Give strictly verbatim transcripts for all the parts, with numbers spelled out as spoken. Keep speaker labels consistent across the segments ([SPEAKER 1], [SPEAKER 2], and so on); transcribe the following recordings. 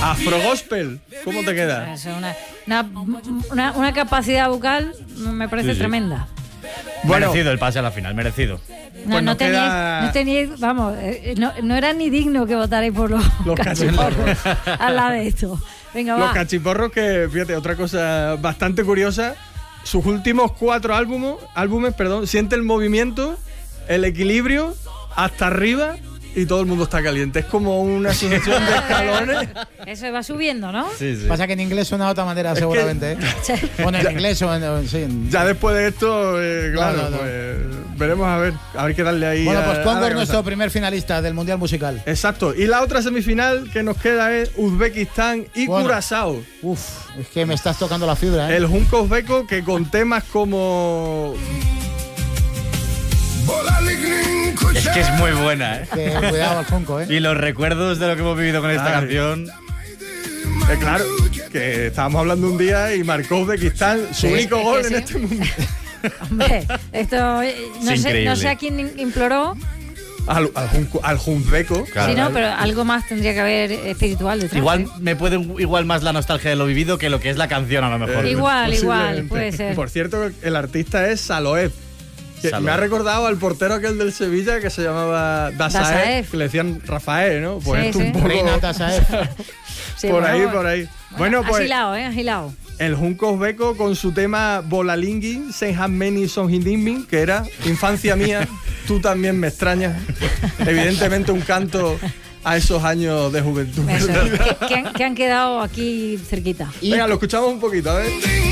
[SPEAKER 1] Afro Gospel, ¿cómo te queda?
[SPEAKER 2] Es una, una, una, una capacidad vocal me parece sí, sí. tremenda.
[SPEAKER 3] Bueno, merecido el pase a la final, merecido.
[SPEAKER 2] No,
[SPEAKER 1] pues
[SPEAKER 2] no, teníais,
[SPEAKER 1] queda...
[SPEAKER 2] no teníais, vamos, no, no era ni digno que votarais por los,
[SPEAKER 1] los cachiporros
[SPEAKER 2] al lado de esto. Venga,
[SPEAKER 1] los
[SPEAKER 2] va.
[SPEAKER 1] cachiporros que, fíjate, otra cosa bastante curiosa, sus últimos cuatro álbumes, álbumes, perdón, siente el movimiento, el equilibrio hasta arriba y todo el mundo está caliente. Es como una sucesión de escalones.
[SPEAKER 2] Eso va subiendo, ¿no?
[SPEAKER 4] Sí, sí. Pasa que en inglés suena de otra manera, es seguramente. Que, ¿eh? Bueno, en ya, inglés o en, sí, en...
[SPEAKER 1] Ya después de esto, eh, claro, no, no, no. Pues, veremos a ver, a ver qué darle ahí.
[SPEAKER 4] Bueno, pues Congo
[SPEAKER 1] es
[SPEAKER 4] nuestro primer finalista del Mundial Musical.
[SPEAKER 1] Exacto. Y la otra semifinal que nos queda es Uzbekistán y bueno, Curazao.
[SPEAKER 4] Uf, es que me estás tocando la fibra, ¿eh?
[SPEAKER 1] El junco uzbeco que con temas como...
[SPEAKER 3] Es que es muy buena, ¿eh?
[SPEAKER 4] Que, cuidado al junco, ¿eh?
[SPEAKER 3] Y los recuerdos de lo que hemos vivido con esta Ay. canción.
[SPEAKER 1] Eh, claro, que estábamos hablando un día y marcó Uzbekistán su sí, único gol en sí. este mundo.
[SPEAKER 2] Hombre, esto no sé, no sé a quién imploró.
[SPEAKER 1] Al, al, al Junbeco.
[SPEAKER 2] Claro. Sí, no, pero algo más tendría que haber espiritual detrás.
[SPEAKER 3] Igual
[SPEAKER 2] ¿eh?
[SPEAKER 3] me puede igual más la nostalgia de lo vivido que lo que es la canción a lo mejor.
[SPEAKER 2] Eh, igual, igual, puede ser.
[SPEAKER 1] Por cierto, el artista es Saloev. Que me ha recordado al portero aquel del Sevilla que se llamaba Dasaev, que le decían Rafael, ¿no? Pues
[SPEAKER 2] sí,
[SPEAKER 1] esto
[SPEAKER 2] sí.
[SPEAKER 1] un poco...
[SPEAKER 4] Reina Dasaev.
[SPEAKER 1] sí, por bueno, ahí, por ahí.
[SPEAKER 2] Bueno,
[SPEAKER 1] bueno pues...
[SPEAKER 2] Agilado, ¿eh? Agilado.
[SPEAKER 1] El junco uzbeco con su tema Bolalingui, Senhameni Sonhindinmin, que era Infancia mía, tú también me extrañas. Evidentemente un canto a esos años de juventud.
[SPEAKER 2] Eso, que, que, han, que han quedado aquí cerquita.
[SPEAKER 1] Y... Venga, lo escuchamos un poquito, a ver.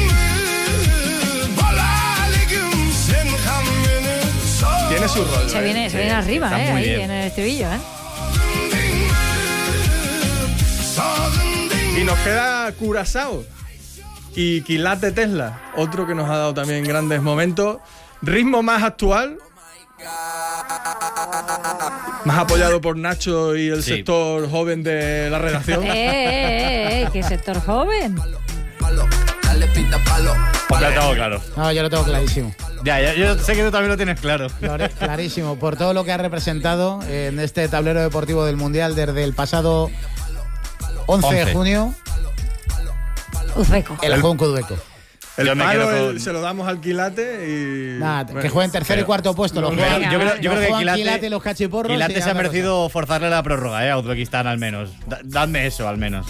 [SPEAKER 1] Tiene su rol.
[SPEAKER 2] Se viene, se viene sí, arriba, eh, ahí bien. En el estribillo, eh.
[SPEAKER 1] Y nos queda Curazao y Quilate Tesla, otro que nos ha dado también grandes momentos. Ritmo más actual, más apoyado por Nacho y el sí. sector joven de la redacción.
[SPEAKER 2] ¡Eh, eh, eh! ¿Qué sector joven?
[SPEAKER 3] Pues ya lo tengo claro.
[SPEAKER 4] No, yo lo tengo clarísimo.
[SPEAKER 3] Ya, ya, yo sé que tú también lo tienes claro.
[SPEAKER 4] Clarísimo, por todo lo que ha representado en este tablero deportivo del Mundial desde el pasado once de junio.
[SPEAKER 2] Uzbeco.
[SPEAKER 4] El junco uzbeco.
[SPEAKER 1] El yo palo con... el, se lo damos al Quilate y...
[SPEAKER 4] Nada, bueno, que jueguen tercer pero, y cuarto puesto. Los
[SPEAKER 3] venga,
[SPEAKER 4] juegan,
[SPEAKER 3] yo creo, yo creo que
[SPEAKER 4] Quilate,
[SPEAKER 3] Quilate
[SPEAKER 4] y los cachiporros...
[SPEAKER 3] Quilate se ha merecido forzarle la prórroga, ¿eh? A Uzbekistán al menos. Da, dadme eso, al menos.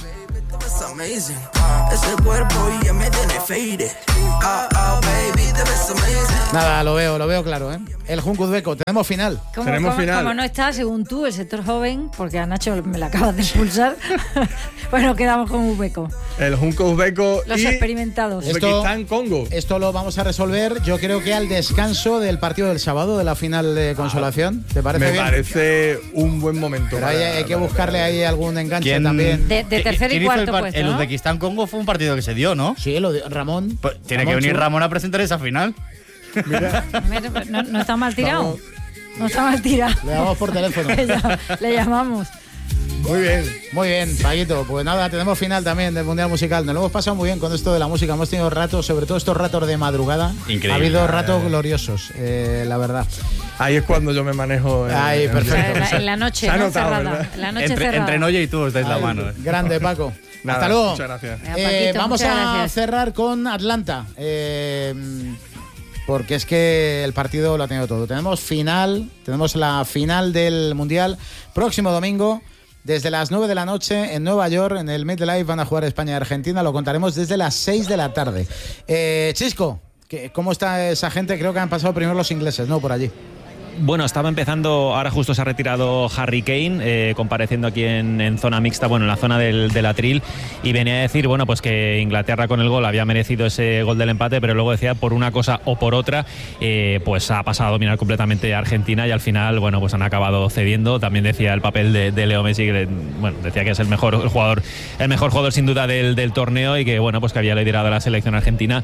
[SPEAKER 5] Ese cuerpo ya me tiene fade. Oh, oh, baby,
[SPEAKER 4] Nada, lo veo, lo veo claro, ¿eh? El junco uzbeco, tenemos final.
[SPEAKER 2] ¿Cómo,
[SPEAKER 1] tenemos
[SPEAKER 2] cómo,
[SPEAKER 1] final.
[SPEAKER 2] Como no está, según tú, el sector joven, porque a Nacho me la acabas de expulsar. Bueno, quedamos con uzbeco.
[SPEAKER 1] El junco uzbeco
[SPEAKER 2] Los
[SPEAKER 1] y
[SPEAKER 2] experimentados.
[SPEAKER 1] Uzbekistán, Congo.
[SPEAKER 4] Esto lo vamos a resolver, yo creo que al descanso del partido del sábado, de la final de consolación. ¿Te parece
[SPEAKER 1] Me
[SPEAKER 4] bien?
[SPEAKER 1] Me parece un buen momento.
[SPEAKER 4] Pero ahí hay que buscarle ahí algún enganche también.
[SPEAKER 2] De, de tercer y cuarto
[SPEAKER 3] el, par-
[SPEAKER 2] puesto,
[SPEAKER 3] el
[SPEAKER 2] ¿no?
[SPEAKER 3] Uzbekistán-Congo fue un partido que se dio, ¿no?
[SPEAKER 4] Sí, lo de Ramón.
[SPEAKER 3] Pues tiene
[SPEAKER 4] Ramón
[SPEAKER 3] que venir
[SPEAKER 4] Chu.
[SPEAKER 3] Ramón a presentar esa final.
[SPEAKER 1] Mira.
[SPEAKER 2] No, no está mal tirado. Vamos. No está mal tirado.
[SPEAKER 4] Le damos por teléfono.
[SPEAKER 2] Le llamamos.
[SPEAKER 4] Muy bien, muy bien, Paquito. Pues nada, tenemos final también del Mundial Musical. Nos lo hemos pasado muy bien con esto de la música. Hemos tenido ratos, sobre todo estos ratos de madrugada.
[SPEAKER 3] Increíble.
[SPEAKER 4] Ha habido ratos gloriosos, eh, la verdad.
[SPEAKER 1] Ahí es cuando yo me manejo. En,
[SPEAKER 4] Ahí, perfecto.
[SPEAKER 2] En la, en la noche, ¿no?
[SPEAKER 1] notado,
[SPEAKER 2] cerrada. En la noche
[SPEAKER 3] entre,
[SPEAKER 2] cerrada.
[SPEAKER 3] entre Noye y tú os dais la
[SPEAKER 4] Ahí,
[SPEAKER 3] mano. ¿eh?
[SPEAKER 4] Grande, Paco.
[SPEAKER 1] Nada,
[SPEAKER 4] hasta luego.
[SPEAKER 1] Muchas gracias.
[SPEAKER 2] Mira,
[SPEAKER 4] Eh,
[SPEAKER 2] Paquito,
[SPEAKER 4] vamos
[SPEAKER 2] muchas
[SPEAKER 4] a
[SPEAKER 2] gracias.
[SPEAKER 4] cerrar con Atlanta. Eh, porque es que el partido lo ha tenido todo. Tenemos final, tenemos la final del Mundial próximo domingo. Desde las nueve de la noche en Nueva York, en el MetLife, van a jugar España y Argentina. Lo contaremos desde las seis de la tarde. Eh, Chisco, ¿cómo está esa gente? Creo que han pasado primero los ingleses, ¿no? Por allí.
[SPEAKER 6] Bueno, estaba empezando, ahora justo se ha retirado Harry Kane, eh, compareciendo aquí en, en zona mixta, bueno, en la zona del, del atril, y venía a decir, bueno, pues que Inglaterra con el gol había merecido ese gol del empate, pero luego decía, por una cosa o por otra, eh, pues ha pasado a dominar completamente a Argentina y al final, bueno, pues han acabado cediendo. También decía el papel de, de Leo Messi, que, bueno, decía que es el mejor el jugador, el mejor jugador sin duda del, del torneo y que, bueno, pues que había liderado la selección argentina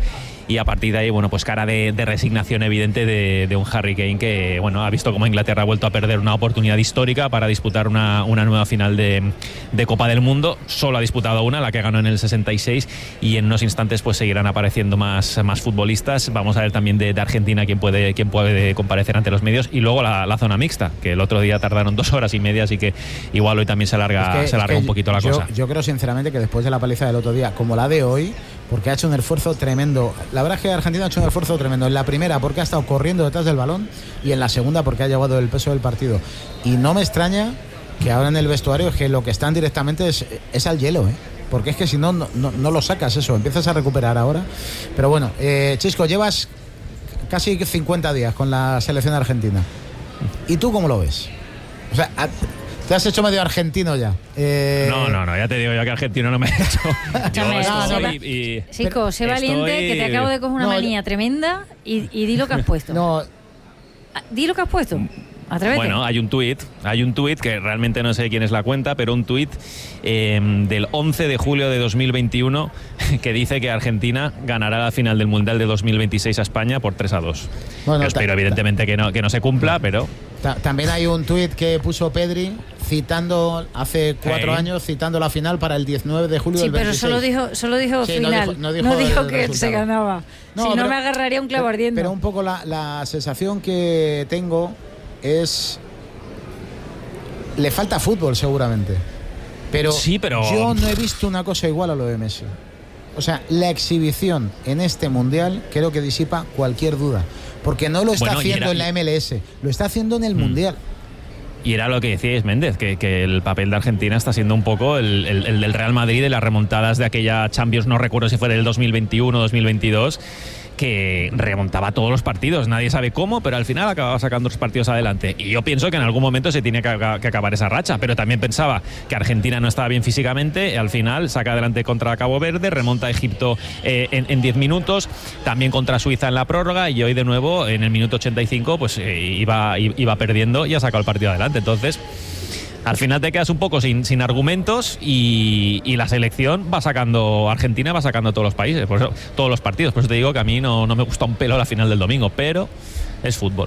[SPEAKER 6] y a partir de ahí, bueno, pues cara de, de resignación evidente de, de un Harry Kane que, bueno, ha visto cómo Inglaterra ha vuelto a perder una oportunidad histórica para disputar una, una nueva final de, de Copa del Mundo. Solo ha disputado una, la que ganó en el sesenta y seis, y en unos instantes pues seguirán apareciendo más, más futbolistas. Vamos a ver también de, de Argentina quién puede, quién puede comparecer ante los medios, y luego la, la zona mixta, que el otro día tardaron dos horas y media, así que igual hoy también se alarga,
[SPEAKER 4] es que,
[SPEAKER 6] se alarga un poquito la
[SPEAKER 4] yo,
[SPEAKER 6] cosa.
[SPEAKER 4] Yo creo sinceramente que después de la paliza del otro día, como la de hoy, porque ha hecho un esfuerzo tremendo. La verdad es que Argentina ha hecho un esfuerzo tremendo. En la primera porque ha estado corriendo detrás del balón, y en la segunda porque ha llevado el peso del partido. Y no me extraña que ahora en el vestuario es que lo que están directamente es, es al hielo, ¿eh? Porque es que si no, no, no lo sacas eso, empiezas a recuperar ahora. Pero bueno, eh, Chisco, llevas casi cincuenta días con la selección argentina. ¿Y tú cómo lo ves? O sea, te has hecho medio argentino ya. Eh...
[SPEAKER 6] No, no, no, ya te digo yo que argentino no me he hecho. Yo
[SPEAKER 2] no,
[SPEAKER 6] estoy,
[SPEAKER 2] no,
[SPEAKER 6] y,
[SPEAKER 2] Chico, sé valiente,
[SPEAKER 6] estoy...
[SPEAKER 2] que te acabo de coger una
[SPEAKER 4] no,
[SPEAKER 2] manía
[SPEAKER 4] yo...
[SPEAKER 2] tremenda y, y di lo que has puesto.
[SPEAKER 4] No.
[SPEAKER 2] Di lo que has puesto. Atrévete.
[SPEAKER 6] Bueno, hay un tuit, hay un tuit que realmente no sé quién es la cuenta, pero un tuit eh, del once de julio de dos mil veintiuno que dice que Argentina ganará la final del Mundial de dos mil veintiséis a España por tres a dos. Bueno, Yo espero evidentemente que no, que no se cumpla, pero...
[SPEAKER 4] También hay un tuit que puso Pedri citando hace cuatro hey. años, citando la final para el diecinueve de julio
[SPEAKER 2] sí,
[SPEAKER 4] del veintiséis.
[SPEAKER 2] Sí, pero solo dijo, solo dijo sí, final. No dijo, no dijo, no dijo que resultado. Se ganaba. No, si no,
[SPEAKER 4] pero,
[SPEAKER 2] me agarraría un clavo ardiendo.
[SPEAKER 4] Pero un poco la, la sensación que tengo es... Le falta fútbol seguramente. Pero,
[SPEAKER 6] sí, pero
[SPEAKER 4] yo no he visto una cosa igual a lo de Messi. O sea, la exhibición en este Mundial creo que disipa cualquier duda. Porque no lo está bueno, haciendo era, en la M L S, lo está haciendo en el mm. Mundial.
[SPEAKER 6] Y era lo que decíais, Méndez, que, que el papel de Argentina está siendo un poco el, el, el del Real Madrid, de las remontadas de aquella Champions, no recuerdo si fue del dos mil veintiuno o dos mil veintidós, que remontaba todos los partidos. Nadie sabe cómo, pero al final acababa sacando los partidos adelante. Y yo pienso que en algún momento se tiene que, que acabar esa racha, pero también pensaba que Argentina no estaba bien físicamente. Al final saca adelante contra Cabo Verde, remonta a Egipto eh, en diez minutos, también contra Suiza en la prórroga, y hoy de nuevo en el minuto ochenta y cinco pues eh, iba, iba perdiendo y ha sacado el partido adelante. Entonces, al final te quedas un poco sin, sin argumentos y, y la selección va sacando, Argentina va sacando todos los países, por eso, todos los partidos. Por eso te digo que a mí no, no me gusta un pelo la final del domingo, pero es fútbol.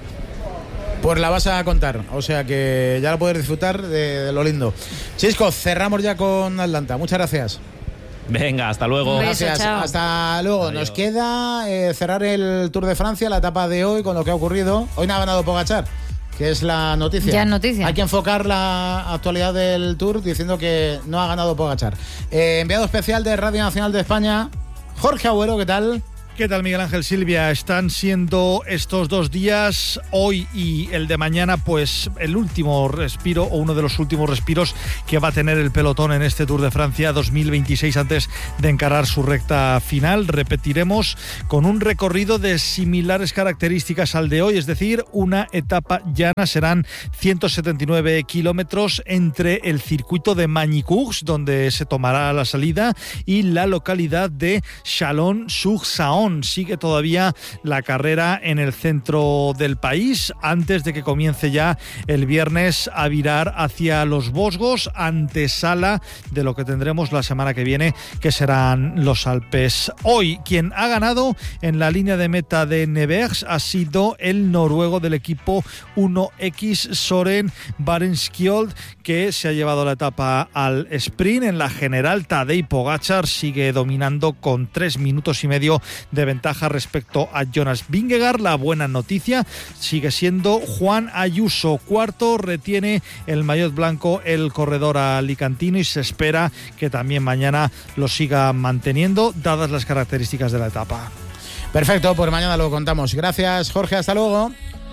[SPEAKER 4] Pues la vas a contar, o sea que ya la puedes disfrutar de, de lo lindo. Chisco, cerramos ya con Atlanta. Muchas gracias.
[SPEAKER 6] Venga, hasta luego.
[SPEAKER 4] Gracias,
[SPEAKER 2] Beso,
[SPEAKER 4] hasta luego. Adiós. Nos queda eh, cerrar el Tour de Francia, la etapa de hoy, con lo que ha ocurrido. Hoy no ha ganado Pogačar, que es la noticia.
[SPEAKER 2] Ya es noticia.
[SPEAKER 4] Hay que enfocar la actualidad del Tour diciendo que no ha ganado Pogačar. Eh, enviado especial de Radio Nacional de España, Jorge Agüero, ¿qué tal?
[SPEAKER 7] ¿Qué tal, Miguel Ángel, Silvia? Están siendo estos dos días, hoy y el de mañana, pues el último respiro o uno de los últimos respiros que va a tener el pelotón en este Tour de Francia dos mil veintiséis antes de encarar su recta final. Repetiremos con un recorrido de similares características al de hoy, es decir, una etapa llana. Serán ciento setenta y nueve kilómetros entre el circuito de Magny-Cours, donde se tomará la salida, y la localidad de Chalon-sur-Saône. Sigue todavía la carrera en el centro del país antes de que comience ya el viernes a virar hacia los Vosgos, antesala de lo que tendremos la semana que viene, que serán los Alpes. Hoy quien ha ganado en la línea de meta de Nevers ha sido el noruego del equipo uno equis, Søren Barenskjold, que se ha llevado la etapa al sprint. En la general, Tadej Pogačar sigue dominando con tres minutos y medio de ventaja respecto a Jonas Vingegaard. La buena noticia sigue siendo Juan Ayuso, cuarto, retiene el maillot blanco el corredor alicantino, y se espera que también mañana lo siga manteniendo, dadas las características de la etapa.
[SPEAKER 4] Perfecto, pues mañana lo contamos. Gracias, Jorge, hasta luego.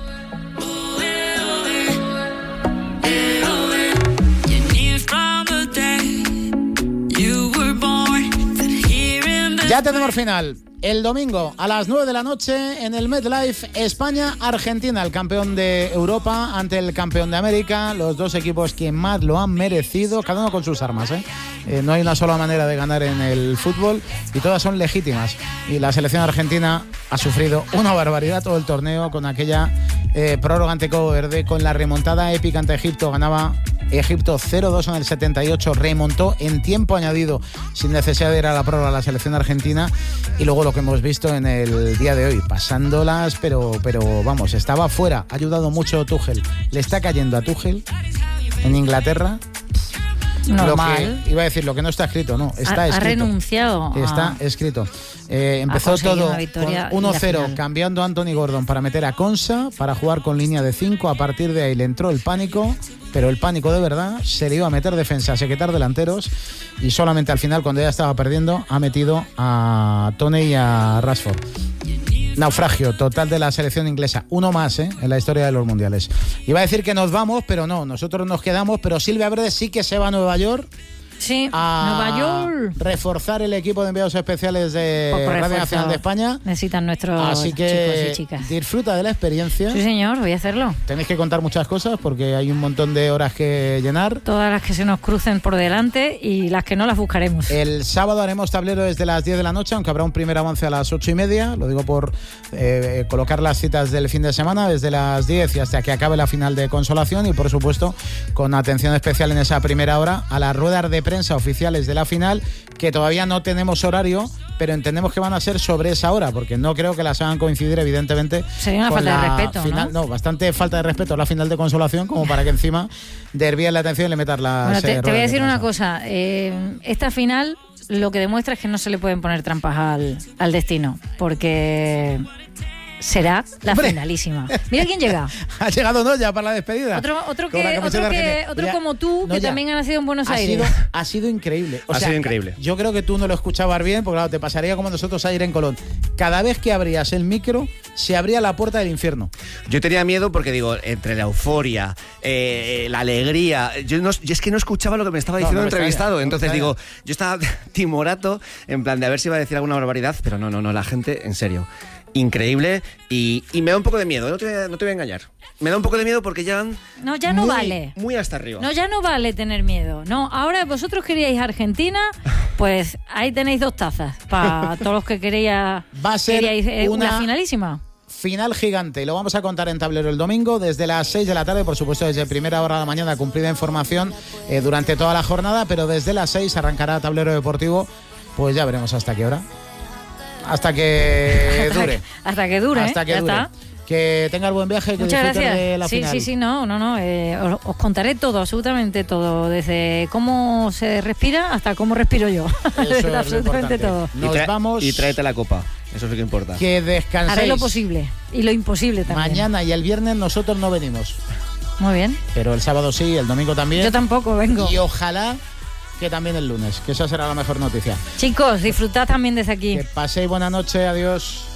[SPEAKER 4] Ya tenemos final. El domingo a las nueve de la noche en el MetLife, España-Argentina, el campeón de Europa ante el campeón de América, los dos equipos que más lo han merecido, cada uno con sus armas, ¿eh? Eh, no hay una sola manera de ganar en el fútbol y todas son legítimas. Y la selección argentina ha sufrido una barbaridad todo el torneo con aquella eh, prórroga ante Cabo Verde, con la remontada épica ante Egipto, ganaba Egipto cero dos en el setenta y ocho, remontó en tiempo añadido sin necesidad de ir a la prórroga a la selección argentina. Y luego lo que hemos visto en el día de hoy, pasándolas, pero, pero vamos, estaba fuera. Ha ayudado mucho Tuchel. Le está cayendo a Tuchel en Inglaterra.
[SPEAKER 2] Normal.
[SPEAKER 4] Lo que, iba a decir lo que no está escrito, no, está
[SPEAKER 2] ha,
[SPEAKER 4] escrito.
[SPEAKER 2] Ha renunciado.
[SPEAKER 4] Está
[SPEAKER 2] a...
[SPEAKER 4] escrito. Eh, empezó todo con uno cero, cambiando a Anthony Gordon para meter a Konsa, para jugar con línea de cinco. A partir de ahí le entró el pánico, pero el pánico de verdad. Se le iba a meter defensa, a se quitar delanteros, y solamente al final, cuando ya estaba perdiendo, ha metido a Toney y a Rashford. Naufragio total de la selección inglesa. Uno más, ¿eh?, en la historia de los mundiales. Iba a decir que nos vamos, pero no, nosotros nos quedamos. Pero Silvia Verde sí que se va a Nueva York.
[SPEAKER 2] Sí,
[SPEAKER 4] a
[SPEAKER 2] Nueva York.
[SPEAKER 4] Reforzar el equipo de enviados especiales de Radio Nacional de España.
[SPEAKER 2] Necesitan nuestros
[SPEAKER 4] Así que
[SPEAKER 2] chicos y chicas.
[SPEAKER 4] Disfruta de la experiencia.
[SPEAKER 2] Sí, señor, voy a hacerlo.
[SPEAKER 4] Tenéis que contar muchas cosas porque hay un montón de horas que llenar.
[SPEAKER 2] Todas las que se nos crucen por delante y las que no las buscaremos.
[SPEAKER 4] El sábado haremos tablero desde las diez de la noche, aunque habrá un primer avance a las ocho y media. Lo digo por eh, colocar las citas del fin de semana, desde las diez y hasta que acabe la final de consolación. Y por supuesto, con atención especial en esa primera hora a las ruedas de prensa oficiales de la final, que todavía no tenemos horario, pero entendemos que van a ser sobre esa hora, porque no creo que las hagan coincidir, evidentemente.
[SPEAKER 2] Sería una
[SPEAKER 4] con
[SPEAKER 2] falta
[SPEAKER 4] la
[SPEAKER 2] de respeto,
[SPEAKER 4] final,
[SPEAKER 2] ¿no?
[SPEAKER 4] No, bastante falta de respeto a la final de consolación, como para que encima desvíen la atención y le metan las.
[SPEAKER 2] Bueno, te,
[SPEAKER 4] eh,
[SPEAKER 2] te voy a decir
[SPEAKER 4] de
[SPEAKER 2] una cosa. Eh, esta final lo que demuestra es que no se le pueden poner trampas al, al destino, porque será la
[SPEAKER 4] ¡Hombre!
[SPEAKER 2] Finalísima. Mira quién llega.
[SPEAKER 4] Ha llegado Noya para la despedida.
[SPEAKER 2] Otro, otro,
[SPEAKER 4] Con la
[SPEAKER 2] que,
[SPEAKER 4] camiseta
[SPEAKER 2] otro, que,
[SPEAKER 4] argentina.
[SPEAKER 2] otro
[SPEAKER 4] Mira,
[SPEAKER 2] como tú, que
[SPEAKER 4] Noya,
[SPEAKER 2] también ha nacido en Buenos
[SPEAKER 4] ha
[SPEAKER 2] Aires.
[SPEAKER 4] Sido, ha sido increíble. O
[SPEAKER 3] Ha
[SPEAKER 4] sea,
[SPEAKER 3] sido increíble.
[SPEAKER 4] Yo creo que tú no lo escuchabas bien, porque claro, te pasaría como nosotros ayer en Colón. Cada vez que abrías el micro, se abría la puerta del infierno.
[SPEAKER 8] Yo tenía miedo porque, digo, entre la euforia, eh, la alegría, yo, no, yo es que no escuchaba lo que me estaba diciendo
[SPEAKER 4] No, no
[SPEAKER 8] el
[SPEAKER 4] me
[SPEAKER 8] entrevistado.
[SPEAKER 4] extraña, no
[SPEAKER 8] Entonces
[SPEAKER 4] me
[SPEAKER 8] digo, yo estaba timorato, en plan de a ver si iba a decir alguna barbaridad, pero no, no, no, la gente, en serio, increíble. Y, y me da un poco de miedo, no te, voy a, no te voy a engañar. Me da un poco de miedo porque ya...
[SPEAKER 2] No, ya no
[SPEAKER 8] muy,
[SPEAKER 2] vale.
[SPEAKER 8] Muy hasta arriba.
[SPEAKER 2] No, ya no vale tener miedo. No, ahora vosotros queríais Argentina, pues ahí tenéis dos tazas para todos los que queríais,
[SPEAKER 4] Va a ser
[SPEAKER 2] queríais eh,
[SPEAKER 4] una-
[SPEAKER 2] una finalísima.
[SPEAKER 4] Final gigante, y lo vamos a contar en tablero el domingo desde las seis de la tarde, por supuesto desde primera hora de la mañana, cumplida información eh, durante toda la jornada, pero desde las seis arrancará tablero deportivo, pues ya veremos hasta qué hora. Hasta que
[SPEAKER 2] hasta
[SPEAKER 4] dure.
[SPEAKER 2] Que, hasta que dure.
[SPEAKER 4] Hasta que
[SPEAKER 2] ya
[SPEAKER 4] dure.
[SPEAKER 2] está.
[SPEAKER 4] Que tenga buen viaje, que
[SPEAKER 2] Muchas
[SPEAKER 4] disfruten
[SPEAKER 2] gracias.
[SPEAKER 4] de la
[SPEAKER 2] sí,
[SPEAKER 4] final.
[SPEAKER 2] sí, sí, no, no, no. Eh, os, os contaré todo, absolutamente todo, desde cómo se respira hasta cómo respiro yo.
[SPEAKER 4] Eso es lo
[SPEAKER 2] absolutamente
[SPEAKER 4] importante.
[SPEAKER 2] todo.
[SPEAKER 8] Y,
[SPEAKER 4] Nos
[SPEAKER 8] trae-
[SPEAKER 4] vamos.
[SPEAKER 8] y tráete la copa, eso es lo que importa.
[SPEAKER 4] Que descanséis.
[SPEAKER 2] Haré lo posible y lo imposible también.
[SPEAKER 4] Mañana y el viernes nosotros no venimos,
[SPEAKER 2] Muy bien.
[SPEAKER 4] pero el sábado sí, el domingo también.
[SPEAKER 2] Yo tampoco vengo.
[SPEAKER 4] Y ojalá que también el lunes, que esa será la mejor noticia.
[SPEAKER 2] Chicos, disfrutad también desde aquí.
[SPEAKER 4] Que paséis buena noche, adiós.